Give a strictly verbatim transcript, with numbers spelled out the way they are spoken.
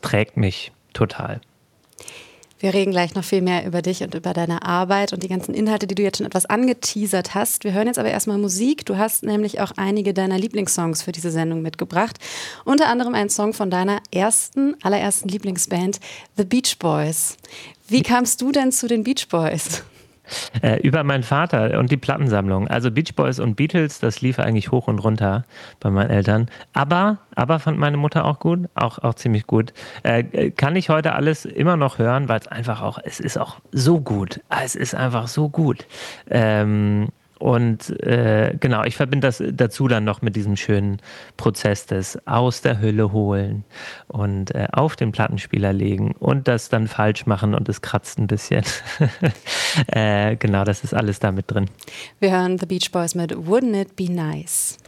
prägt mich total. Wir reden gleich noch viel mehr über dich und über deine Arbeit und die ganzen Inhalte, die du jetzt schon etwas angeteasert hast. Wir hören jetzt aber erstmal Musik. Du hast nämlich auch einige deiner Lieblingssongs für diese Sendung mitgebracht. Unter anderem einen Song von deiner ersten, allerersten Lieblingsband, The Beach Boys. Wie kamst du denn zu den Beach Boys? Äh, über meinen Vater und die Plattensammlung. Also Beach Boys und Beatles, das lief eigentlich hoch und runter bei meinen Eltern. Aber, aber fand meine Mutter auch gut, auch, auch ziemlich gut. Äh, kann ich heute alles immer noch hören, weil es einfach auch, es ist auch so gut. Es ist einfach so gut. Ähm, Und äh, genau, ich verbinde das dazu dann noch mit diesem schönen Prozess des aus der Hülle holen und äh, auf den Plattenspieler legen und das dann falsch machen und es kratzt ein bisschen. äh, genau, das ist alles da mit drin. Wir hören The Beach Boys mit Wouldn't It Be Nice.